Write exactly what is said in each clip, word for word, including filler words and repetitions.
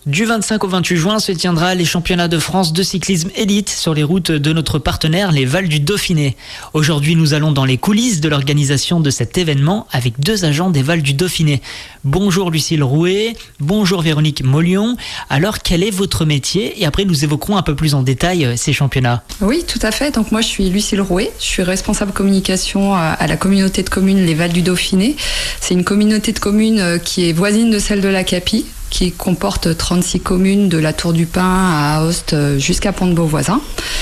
Du vingt-cinq au vingt-huit juin se tiendra les championnats de France de cyclisme élite sur les routes de notre partenaire, les Vals du Dauphiné. Aujourd'hui, nous allons dans les coulisses de l'organisation de cet événement avec deux agents des Vals du Dauphiné. Bonjour Lucille Rouet, bonjour Véronique Maulion. Alors, quel est votre métier? Et après, nous évoquerons un peu plus en détail ces championnats. Oui, tout à fait. Donc moi, je suis Lucille Rouet. Je suis responsable communication à la communauté de communes Les Vals du Dauphiné. C'est une communauté de communes qui est voisine de celle de la Capie, qui comporte trente-six communes de la Tour du Pin à Aoste jusqu'à Pont-de-Beauvoisin.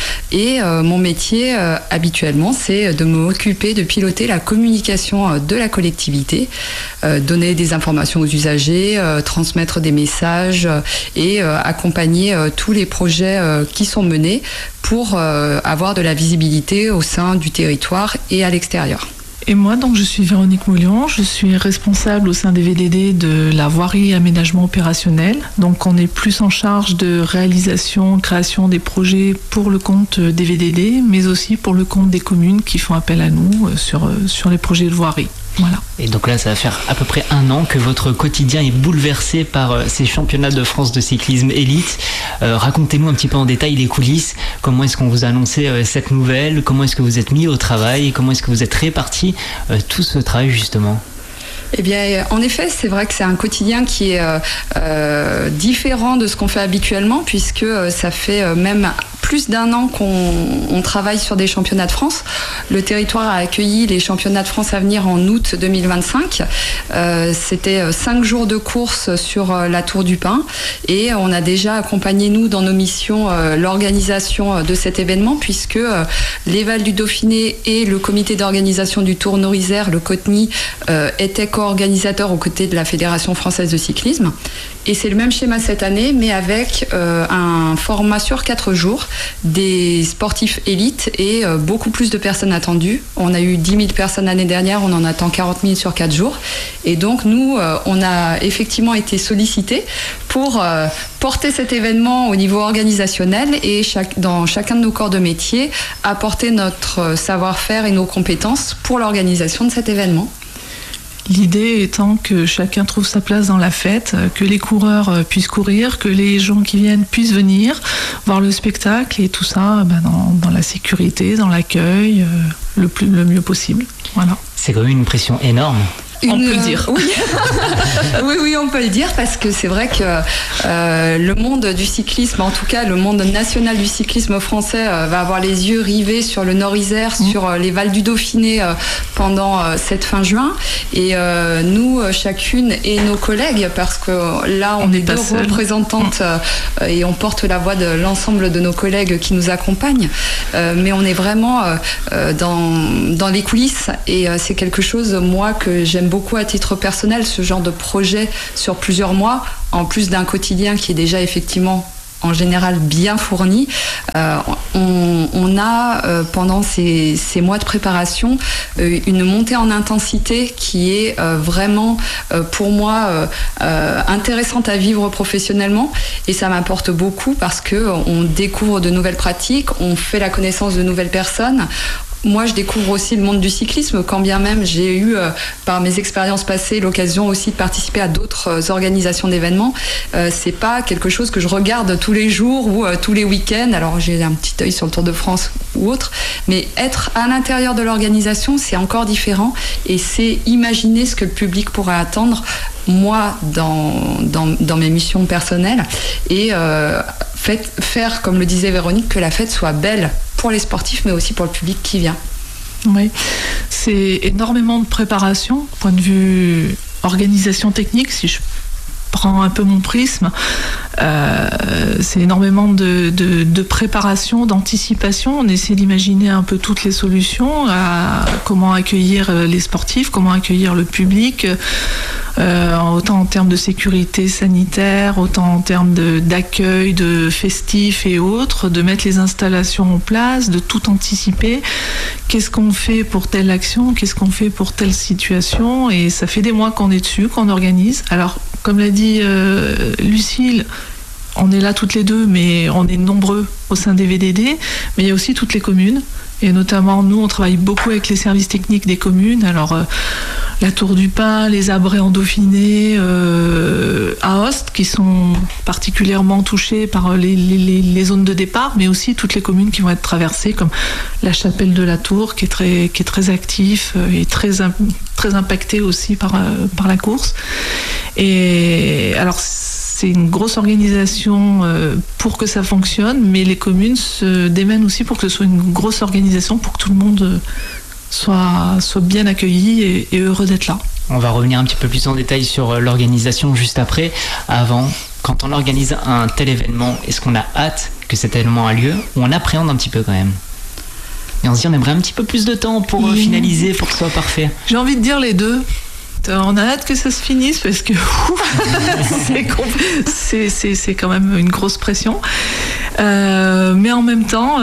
Et euh, mon métier, euh, habituellement, c'est de m'occuper de piloter la communication de la collectivité, euh, donner des informations aux usagers, euh, transmettre des messages euh, et euh, accompagner euh, tous les projets euh, qui sont menés pour euh, avoir de la visibilité au sein du territoire et à l'extérieur. Et moi, donc, je suis Véronique Maulion, je suis responsable au sein des V D D de la voirie et aménagement opérationnel. Donc, on est plus en charge de réalisation, création des projets pour le compte des V D D, mais aussi pour le compte des communes qui font appel à nous sur, sur les projets de voirie. Voilà. Et donc là, ça va faire à peu près un an que votre quotidien est bouleversé par euh, ces championnats de France de cyclisme élite. Euh, racontez-nous un petit peu en détail les coulisses. Comment est-ce qu'on vous a annoncé euh, cette nouvelle? Comment est-ce que vous êtes mis au travail? Comment est-ce que vous êtes répartis euh, tout ce travail justement? Eh bien, en effet, c'est vrai que c'est un quotidien qui est euh, euh, différent de ce qu'on fait habituellement, puisque euh, ça fait euh, même plus d'un an qu'on on travaille sur des championnats de France. Le territoire a accueilli les championnats de France à venir en août deux mille vingt-cinq. Euh, c'était cinq jours de course sur euh, la Tour du Pin, et on a déjà accompagné, nous, dans nos missions, euh, l'organisation de cet événement, puisque euh, les Vals du Dauphiné et le comité d'organisation du Tour Nord-Isère, le C O T N I, euh, étaient co-organisateurs aux côtés de la Fédération française de cyclisme. Et c'est le même schéma cette année, mais avec euh, un format sur quatre jours, des sportifs élites et euh, beaucoup plus de personnes attendues. On a eu dix mille personnes l'année dernière, on en attend quarante mille sur quatre jours. Et donc nous, euh, on a effectivement été sollicités pour euh, porter cet événement au niveau organisationnel et chaque, dans chacun de nos corps de métier, apporter notre savoir-faire et nos compétences pour l'organisation de cet événement. L'idée étant que chacun trouve sa place dans la fête, que les coureurs puissent courir, que les gens qui viennent puissent venir voir le spectacle, et tout ça ben dans, dans la sécurité, dans l'accueil, euh, le, plus, le mieux possible. Voilà. C'est quand même une pression énorme. Une... On peut le dire. Oui. oui, oui, on peut le dire, parce que c'est vrai que euh, le monde du cyclisme, en tout cas le monde national du cyclisme français, euh, va avoir les yeux rivés sur le Nord-Isère, mmh. sur euh, les Vals du Dauphiné euh, pendant euh, cette fin juin. Et euh, nous, euh, chacune et nos collègues, parce que là, on, on est deux représentantes mmh. euh, et on porte la voix de l'ensemble de nos collègues qui nous accompagnent. Euh, mais on est vraiment euh, dans, dans les coulisses, et euh, c'est quelque chose, moi, que j'aime beaucoup à titre personnel, ce genre de projet sur plusieurs mois, en plus d'un quotidien qui est déjà effectivement en général bien fourni. Euh, on, on a euh, pendant ces, ces mois de préparation euh, une montée en intensité qui est euh, vraiment euh, pour moi euh, euh, intéressante à vivre professionnellement, et ça m'apporte beaucoup parce que on découvre de nouvelles pratiques, on fait la connaissance de nouvelles personnes. Moi, je découvre aussi le monde du cyclisme, quand bien même j'ai eu, euh, par mes expériences passées, l'occasion aussi de participer à d'autres euh, organisations d'événements. Euh, c'est pas quelque chose que je regarde tous les jours ou euh, tous les week-ends. Alors, j'ai un petit œil sur le Tour de France ou autre, mais être à l'intérieur de l'organisation, c'est encore différent, et c'est imaginer ce que le public pourrait attendre, moi, dans, dans, dans mes missions personnelles, et euh, fait, faire, comme le disait Véronique, que la fête soit belle pour les sportifs, mais aussi pour le public qui vient. Oui, c'est énormément de préparation, point de vue organisation technique, si je prends un peu mon prisme, euh, c'est énormément de, de, de préparation, d'anticipation. On essaie d'imaginer un peu toutes les solutions, à comment accueillir les sportifs, comment accueillir le public, euh, autant en termes de sécurité sanitaire, autant en termes de, d'accueil, de festifs et autres, de mettre les installations en place, de tout anticiper. Qu'est-ce qu'on fait pour telle action, qu'est-ce qu'on fait pour telle situation, et ça fait des mois qu'on est dessus, qu'on organise. Alors, comme l'a dit euh, Lucille, on est là toutes les deux, mais on est nombreux au sein des V D D, mais il y a aussi toutes les communes. Et notamment, nous, on travaille beaucoup avec les services techniques des communes. Alors, euh, la Tour du Pin, les Abrets en Dauphiné, euh, à Nost qui sont particulièrement touchés par les, les, les zones de départ, mais aussi toutes les communes qui vont être traversées, comme la Chapelle de la Tour qui est très, qui est très actif et très, très impacté aussi par, par la course. Et alors c'est une grosse organisation pour que ça fonctionne, mais les communes se démènent aussi pour que ce soit une grosse organisation pour que tout le monde soit, soit bien accueilli et, et heureux d'être là. On va revenir un petit peu plus en détail sur l'organisation juste après. Avant, quand on organise un tel événement, est-ce qu'on a hâte que cet événement a lieu ou on appréhende un petit peu quand même ? Et on se dit on aimerait un petit peu plus de temps pour mmh. finaliser, pour que ce soit parfait. J'ai envie de dire les deux. On a hâte que ça se finisse parce que c'est, compl- c'est, c'est, c'est quand même une grosse pression. Euh, mais en même temps,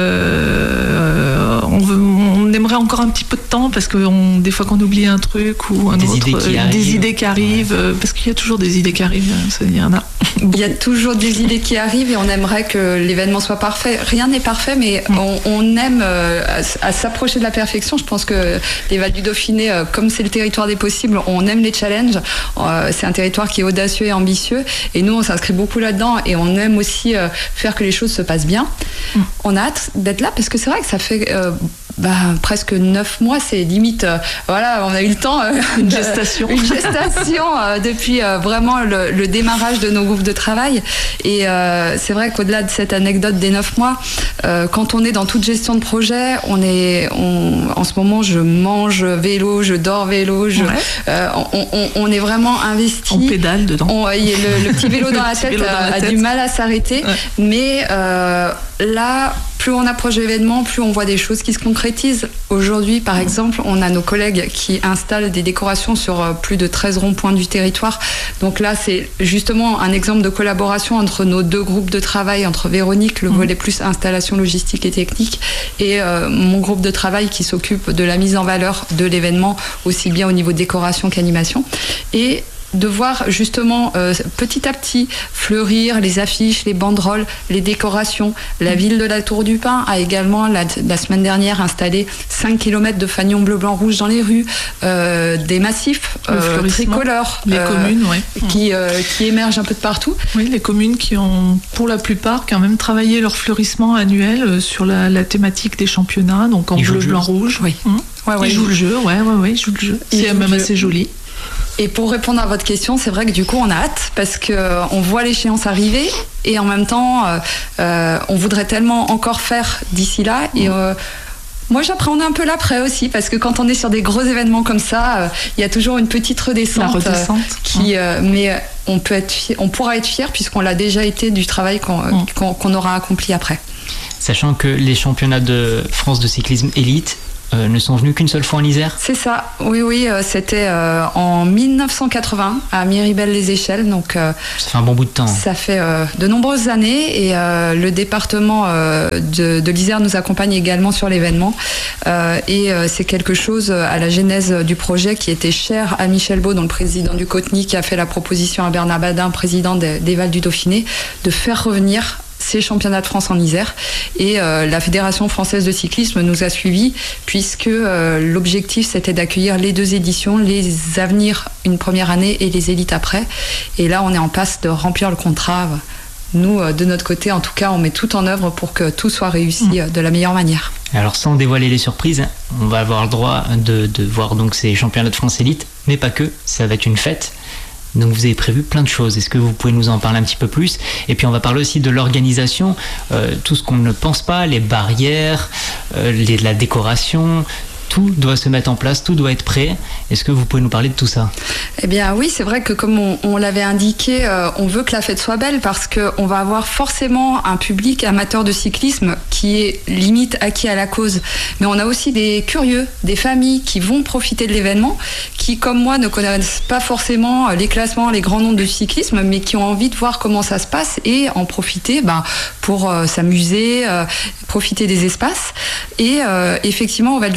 euh, on, veut, on aimerait encore un petit peu de temps parce que on, des fois qu'on oublie un truc ou un des autre, idées qui euh, arrivent. des idées qui arrivent, ouais. Parce qu'il y a toujours des idées qui arrivent. Il y en a. Il y a toujours des idées qui arrivent et on aimerait que l'événement soit parfait. Rien n'est parfait, mais mm. on, on aime euh, à, à s'approcher de la perfection. Je pense que les Vals du Dauphiné, euh, comme c'est le territoire des possibles, on aime les challenges. Euh, c'est un territoire qui est audacieux et ambitieux et nous on s'inscrit beaucoup là-dedans et on aime aussi euh, faire que les choses se passent bien. Mm. On a hâte d'être là parce que c'est vrai que ça fait euh, bah, presque neuf mois, c'est limite euh, voilà, on a eu le temps euh, une de, gestation une gestation euh, depuis euh, vraiment le, le démarrage de nos groupes de travail et euh, c'est vrai qu'au-delà de cette anecdote des neuf mois, euh, quand on est dans toute gestion de projet, on est on, en ce moment je mange vélo, je dors vélo, je, ouais. euh, on, on, on est vraiment investi. On pédale dedans. On, le, le petit vélo dans la tête dans a, la a tête. du mal à s'arrêter, ouais. mais euh, là, plus on approche de l'événement, plus on voit des choses qui se concrétisent. Aujourd'hui, par mmh. exemple, on a nos collègues qui installent des décorations sur plus de treize ronds-points du territoire. Donc là, c'est justement un exemple de collaboration entre nos deux groupes de travail, entre Véronique, le mmh. volet plus installation logistique et technique, et euh, mon groupe de travail qui s'occupe de la mise en valeur de l'événement, aussi bien au niveau décoration qu'animation. Et de voir justement euh, petit à petit fleurir les affiches, les banderoles, les décorations. La ville de la Tour du Pin a également la, la semaine dernière installé cinq kilomètres de fanions bleu, blanc, rouge dans les rues, euh, des massifs euh, tricolores, les euh, communes, ouais. qui, euh, qui émergent un peu de partout. Oui, les communes qui ont, pour la plupart, quand même travaillé leur fleurissement annuel sur la, la thématique des championnats, donc en ils bleu, blanc, rouge. Oui. Mmh. Ouais, ouais, ils jouent le jeu, ouais, ouais, ouais, ils jouent le jeu. Ils C'est même assez joli. Et pour répondre à votre question, c'est vrai que du coup on a hâte parce que euh, on voit l'échéance arriver et en même temps euh, euh, on voudrait tellement encore faire d'ici là et euh, moi j'appréhende un peu l'après aussi parce que quand on est sur des gros événements comme ça, il euh, y a toujours une petite redescente, La redescente. Euh, qui, euh, mais on peut être fier, on pourra être fier puisqu'on l'a déjà été du travail qu'on, mmh. qu'on, qu'on aura accompli après. Sachant que les championnats de France de cyclisme élite Euh, ne sont venus qu'une seule fois en Isère ? C'est ça, oui, oui, euh, c'était euh, en dix-neuf cent quatre-vingts à Miribel-les-Échelles. Donc, euh, ça fait un bon bout de temps. Ça fait euh, de nombreuses années et euh, le département euh, de, de l'Isère nous accompagne également sur l'événement. Euh, et euh, c'est quelque chose à la genèse du projet qui était cher à Michel Beau, dont le président du Coteny, qui a fait la proposition à Bernard Badin, président des, des Vals du Dauphiné, de faire revenir ces championnats de France en Isère et euh, la Fédération française de cyclisme nous a suivis puisque euh, l'objectif c'était d'accueillir les deux éditions, les avenirs une première année et les élites après et là on est en passe de remplir le contrat. Nous euh, de notre côté en tout cas on met tout en œuvre pour que tout soit réussi mmh. de la meilleure manière. Alors sans dévoiler les surprises, on va avoir le droit de, de voir donc ces championnats de France élite mais pas que, ça va être une fête. Donc vous avez prévu plein de choses. Est-ce que vous pouvez nous en parler un petit peu plus ? Et puis on va parler aussi de l'organisation, euh, tout ce qu'on ne pense pas, les barrières, euh, les, la décoration. Tout doit se mettre en place, tout doit être prêt. Est-ce que vous pouvez nous parler de tout ça ? Eh bien oui, c'est vrai que comme on, on l'avait indiqué, euh, on veut que la fête soit belle parce qu'on va avoir forcément un public amateur de cyclisme qui est limite acquis à la cause. Mais on a aussi des curieux, des familles qui vont profiter de l'événement, qui comme moi ne connaissent pas forcément les classements, les grands noms de cyclisme, mais qui ont envie de voir comment ça se passe et en profiter ben, pour euh, s'amuser, euh, profiter des espaces. Et euh, effectivement, au Val du Dauphiné,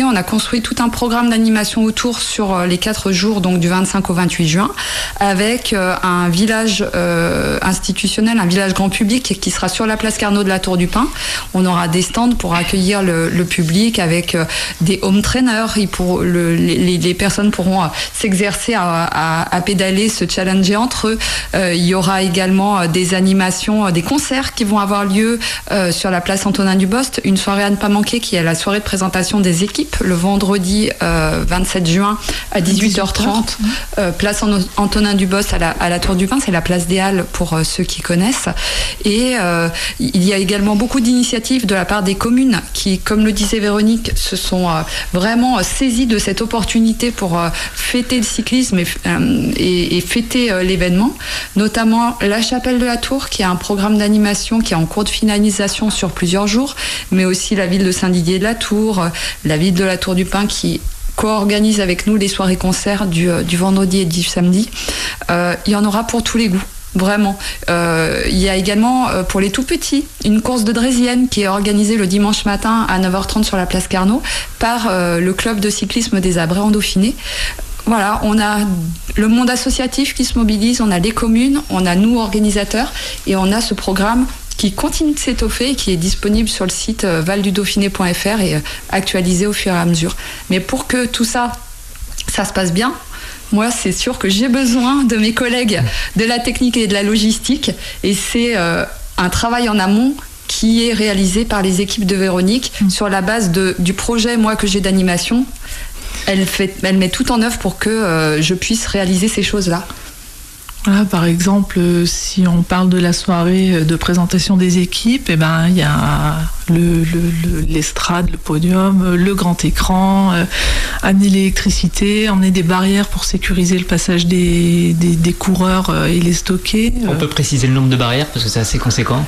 on a construit tout un programme d'animation autour sur les quatre jours, donc du vingt-cinq au vingt-huit juin, avec un village euh, institutionnel, un village grand public qui sera sur la place Carnot de la Tour du Pin. On aura des stands pour accueillir le, le public avec euh, des home trainers. Et pour le, les, les personnes pourront euh, s'exercer à, à, à pédaler, se challenger entre eux. Euh, il y aura également euh, des animations, euh, des concerts qui vont avoir lieu euh, sur la place Antonin Dubost. Une soirée à ne pas manquer qui est la soirée de présentation des équipes le vendredi euh, vingt-sept juin à dix-huit heures trente. Euh, place Antonin Dubost à la, à la Tour du Pin, c'est la place des Halles pour euh, ceux qui connaissent. Et euh, il y a également beaucoup d'initiatives de la part des communes qui, comme le disait Véronique, se sont euh, vraiment saisies de cette opportunité pour euh, fêter le cyclisme et, euh, et, et fêter euh, l'événement. Notamment la Chapelle de la Tour qui a un programme d'animation qui est en cours de finalisation sur plusieurs jours, mais aussi la ville de Saint-Didier de la Tour, euh, la ville de la Tour du Pin qui co-organise avec nous les soirées-concerts du, euh, du vendredi et du samedi. Euh, il y en aura pour tous les goûts. Vraiment. Euh, il y a également, euh, pour les tout-petits, une course de draisienne qui est organisée le dimanche matin à neuf heures trente sur la place Carnot par euh, le club de cyclisme des Abrets en Dauphiné. Voilà, on a le monde associatif qui se mobilise, on a les communes, on a nous organisateurs et on a ce programme qui continue de s'étoffer et qui est disponible sur le site euh, val du dauphiné point f r et euh, actualisé au fur et à mesure. Mais pour que tout ça, ça se passe bien, moi, c'est sûr que j'ai besoin de mes collègues de la technique et de la logistique. Et c'est euh, un travail en amont qui est réalisé par les équipes de Véronique mmh. sur la base de, du projet, moi, que j'ai d'animation. Elle, fait, elle met tout en œuvre pour que euh, je puisse réaliser ces choses-là. Voilà, par exemple, si on parle de la soirée de présentation des équipes, eh ben, il y a le, le, le, l'estrade, le podium, le grand écran, euh, amener l'électricité, emmener des barrières pour sécuriser le passage des, des, des coureurs euh, et les stocker. On peut préciser le nombre de barrières parce que c'est assez conséquent.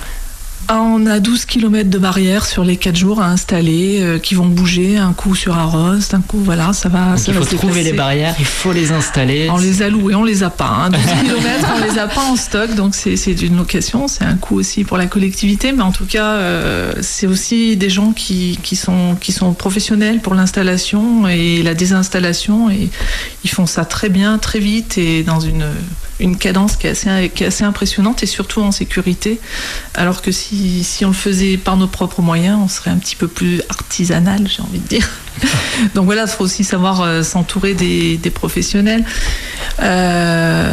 On a douze kilomètres de barrières sur les quatre jours à installer, euh, qui vont bouger, un coup sur Arros, un coup, voilà, ça va. Donc ça il faut va trouver les barrières, il faut les installer. On les a louées, on les a pas. Hein. douze kilomètres, on les a pas en stock, donc c'est, c'est une location, c'est un coût aussi pour la collectivité, mais en tout cas, euh, c'est aussi des gens qui, qui, sont, qui sont professionnels pour l'installation et la désinstallation, et ils font ça très bien, très vite et dans une, une cadence qui est, assez, qui est assez impressionnante et surtout en sécurité, alors que si Si, si on le faisait par nos propres moyens, on serait un petit peu plus artisanal, j'ai envie de dire. Donc voilà, il faut aussi savoir euh, s'entourer des, des professionnels. Euh,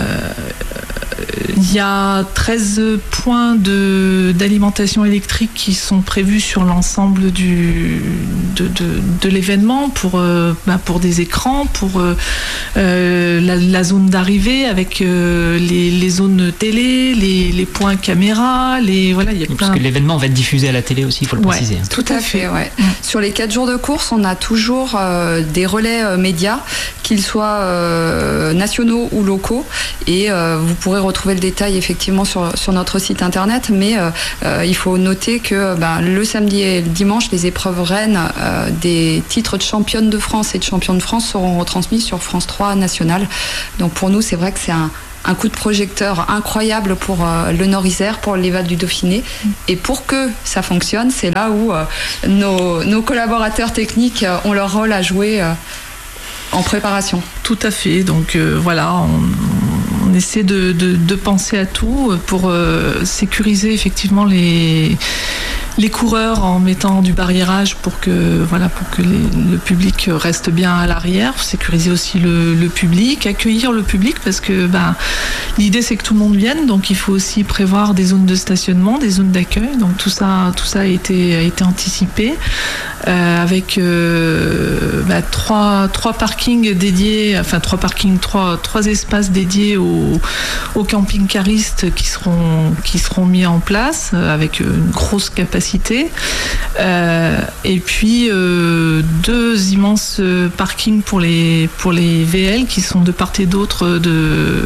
il y a treize points de, d'alimentation électrique qui sont prévus sur l'ensemble du, de, de, de l'événement pour, euh, bah pour des écrans, pour euh, euh, la, la zone d'arrivée avec euh, les, les zones télé, les, les points caméra, les, voilà, il y a plein. Parce que l'événement va être diffusé à la télé aussi, il faut le ouais, préciser. Tout à fait, ouais. Mmh. Sur les quatre jours de course, on a toujours euh, des relais euh, médias, qu'ils soient euh, nationaux ou locaux, et euh, vous pourrez retrouver le détail effectivement sur, sur notre site internet, mais euh, euh, il faut noter que ben, le samedi et le dimanche, les épreuves reines euh, des titres de championne de France et de champion de France seront retransmis sur France trois National. Donc pour nous, c'est vrai que c'est un un coup de projecteur incroyable pour euh, le Nord-Isère, pour les Vals du Dauphiné. Mmh. Et pour que ça fonctionne, c'est là où euh, nos, nos collaborateurs techniques euh, ont leur rôle à jouer euh, en préparation. Tout à fait. Donc euh, voilà, on, on essaie de, de, de penser à tout pour euh, sécuriser effectivement les... les coureurs en mettant du barriérage pour que, voilà, pour que les, le public reste bien à l'arrière, sécuriser aussi le, le public, accueillir le public parce que bah, l'idée c'est que tout le monde vienne, donc il faut aussi prévoir des zones de stationnement, des zones d'accueil, donc tout ça, tout ça a été, a été anticipé euh, avec euh, bah, trois, trois parkings dédiés, enfin trois parkings, trois, trois espaces dédiés aux, aux camping-caristes qui seront, qui seront mis en place avec une grosse capacité. Euh, et puis euh, deux immenses parkings pour les, pour les V L qui sont de part et d'autre de...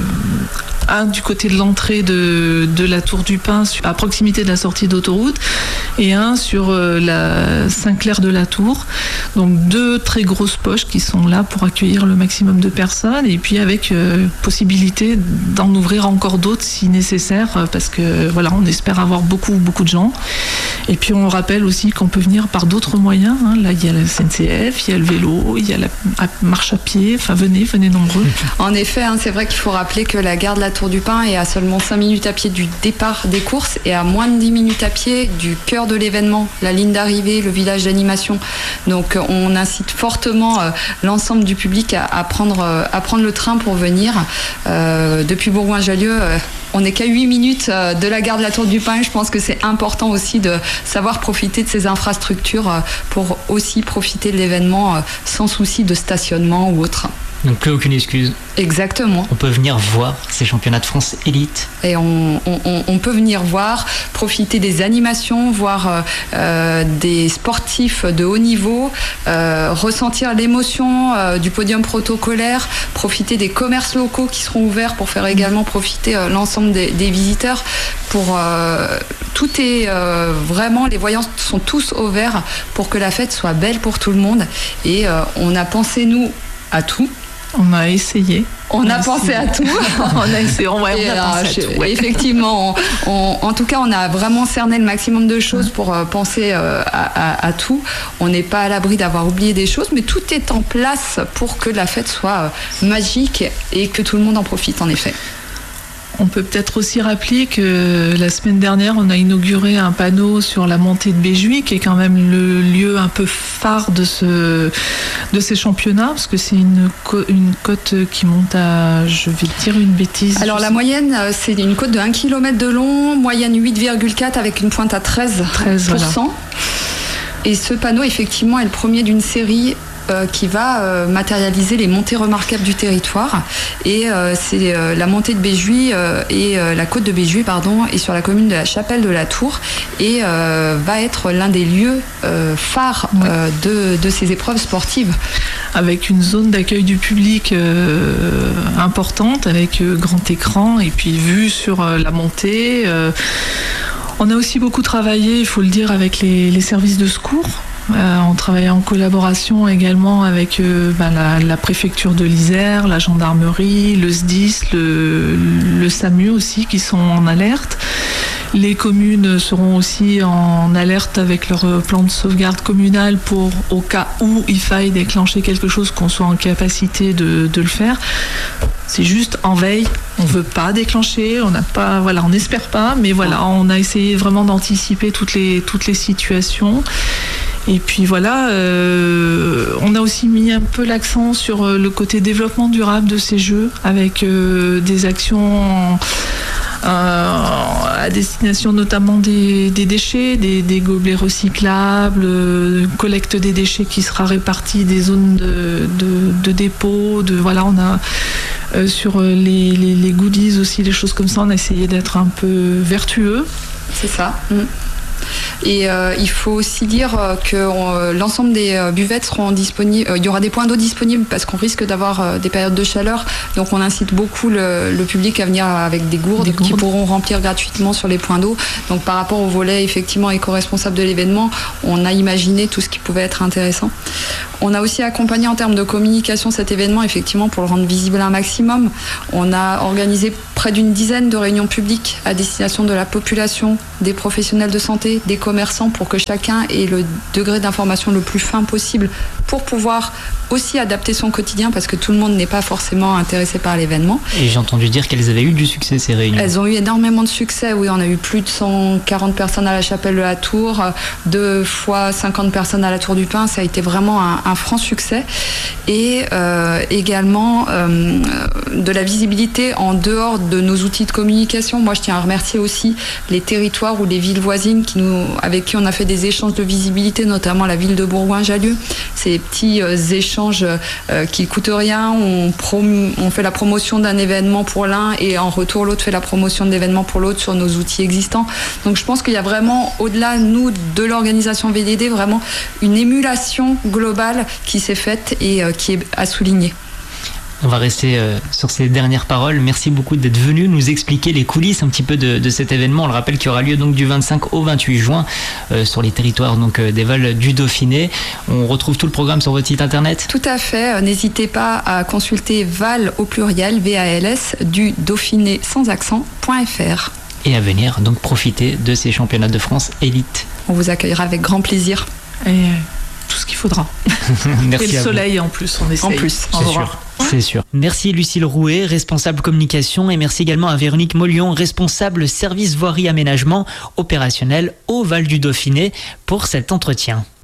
Un du côté de l'entrée de, de la Tour du Pin, à proximité de la sortie d'autoroute, et un sur la Saint-Clair de la Tour. Donc deux très grosses poches qui sont là pour accueillir le maximum de personnes, et puis avec euh, possibilité d'en ouvrir encore d'autres si nécessaire, parce que voilà, on espère avoir beaucoup beaucoup de gens. Et puis on rappelle aussi qu'on peut venir par d'autres moyens. Hein. Là, il y a la S N C F, il y a le vélo, il y a la marche à pied. Enfin, venez, venez nombreux. En effet, hein, c'est vrai qu'il faut rappeler que la gare de la Tour du Pin est à seulement cinq minutes à pied du départ des courses et à moins de dix minutes à pied du cœur de l'événement, la ligne d'arrivée, le village d'animation. Donc on incite fortement euh, l'ensemble du public à, à, prendre, euh, à prendre le train pour venir. Euh, depuis Bourgoin-Jallieu, euh, on n'est qu'à huit minutes euh, de la gare de la Tour du Pin. Je pense que c'est important aussi de savoir profiter de ces infrastructures euh, pour aussi profiter de l'événement euh, sans souci de stationnement ou autre. Donc plus aucune excuse. Exactement. On peut venir voir ces championnats de France élite. Et on, on, on peut venir voir, profiter des animations, voir euh, des sportifs de haut niveau, euh, ressentir l'émotion euh, du podium protocolaire, profiter des commerces locaux qui seront ouverts pour faire également profiter euh, l'ensemble des, des visiteurs. Pour euh, tout est euh, vraiment, les voyants sont tous au vert pour que la fête soit belle pour tout le monde. Et euh, on a pensé nous à tout. On a essayé. On, on a, a pensé à tout. on a essayé. On, ouais, on a alors, pensé je, à tout. Ouais. Effectivement, on, on, en tout cas, on a vraiment cerné le maximum de choses pour euh, penser euh, à, à, à tout. On n'est pas à l'abri d'avoir oublié des choses, mais tout est en place pour que la fête soit euh, magique et que tout le monde en profite, en effet. On peut peut-être aussi rappeler que la semaine dernière, on a inauguré un panneau sur la montée de Béjuy, qui est quand même le lieu un peu phare de, ce, de ces championnats, parce que c'est une, co- une côte qui monte à, je vais dire une bêtise. Alors la moyenne, c'est une côte de un kilomètre de long, moyenne huit virgule quatre avec une pointe à treize pour cent. Voilà. Et ce panneau, effectivement, est le premier d'une série Euh, qui va euh, matérialiser les montées remarquables du territoire. Et euh, c'est euh, la montée de Béjuy euh, et euh, la côte de Béjuy, pardon, est sur la commune de la Chapelle de la Tour et euh, va être l'un des lieux euh, phares oui. euh, de, de ces épreuves sportives. Avec une zone d'accueil du public euh, importante, avec euh, grand écran et puis vue sur euh, la montée. Euh, on a aussi beaucoup travaillé, il faut le dire, avec les, les services de secours. Euh, on travaille en collaboration également avec euh, ben, la, la préfecture de l'Isère, la gendarmerie, le S D I S, le, le SAMU aussi qui sont en alerte. Les communes seront aussi en alerte avec leur plan de sauvegarde communal pour, au cas où il faille déclencher quelque chose, qu'on soit en capacité de, de le faire. C'est juste en veille, on ne veut pas déclencher, on n'a pas, voilà, on n'espère pas, mais voilà, on a essayé vraiment d'anticiper toutes les, toutes les situations. Et puis voilà, euh, on a aussi mis un peu l'accent sur le côté développement durable de ces jeux, avec euh, des actions euh, à destination notamment des, des déchets, des, des gobelets recyclables, euh, collecte des déchets qui sera répartie des zones de, de, de dépôt. De, voilà, on a euh, sur les, les, les goodies aussi, les choses comme ça, on a essayé d'être un peu vertueux. C'est ça. Mmh. Et euh, il faut aussi dire euh, que on, l'ensemble des euh, buvettes seront disponibles. Euh, il y aura des points d'eau disponibles parce qu'on risque d'avoir euh, des périodes de chaleur. Donc on incite beaucoup le, le public à venir avec des gourdes, des gourdes qui pourront remplir gratuitement sur les points d'eau. Donc par rapport au volet effectivement éco-responsable de l'événement, on a imaginé tout ce qui pouvait être intéressant. On a aussi accompagné en termes de communication cet événement, effectivement, pour le rendre visible un maximum. On a organisé près d'une dizaine de réunions publiques à destination de la population, des professionnels de santé, des commerçants, pour que chacun ait le degré d'information le plus fin possible pour pouvoir aussi adapter son quotidien, parce que tout le monde n'est pas forcément intéressé par l'événement. Et j'ai entendu dire qu'elles avaient eu du succès, ces réunions. Elles ont eu énormément de succès, oui. On a eu plus de cent quarante personnes à la Chapelle de la Tour, deux fois cinquante personnes à la Tour du Pin. Ça a été vraiment un, un franc succès. Et euh, également euh, de la visibilité en dehors de nos outils de communication. Moi, je tiens à remercier aussi les territoires ou les villes voisines qui nous, avec qui on a fait des échanges de visibilité, notamment la ville de Bourgoin-Jallieu. Ces petits euh, échanges euh, qui ne coûtent rien. On, prom- on fait la promotion d'un événement pour l'un et en retour, l'autre fait la promotion de l'événement pour l'autre sur nos outils existants. Donc, je pense qu'il y a vraiment, au-delà, nous, de l'organisation V D D, vraiment une émulation globale qui s'est faite et euh, qui est à souligner. On va rester euh, sur ces dernières paroles. Merci beaucoup d'être venu nous expliquer les coulisses un petit peu de, de cet événement. On le rappelle qui aura lieu donc du vingt-cinq au vingt-huit juin euh, sur les territoires donc, euh, des Vals du Dauphiné. On retrouve tout le programme sur votre site internet. Tout à fait. N'hésitez pas à consulter Val au pluriel, V A L S, du Dauphiné sans accent, .fr. Et à venir donc profiter de ces championnats de France élite. on vous accueillera avec grand plaisir. Et euh, tout ce qu'il faudra. Merci Et le à soleil vous. En plus, on essaye. En plus, c'est sûr. C'est sûr. Merci Lucille Rouet, responsable communication, et merci également à Véronique Maulion, responsable service voirie aménagement opérationnel au Val du Dauphiné, pour cet entretien.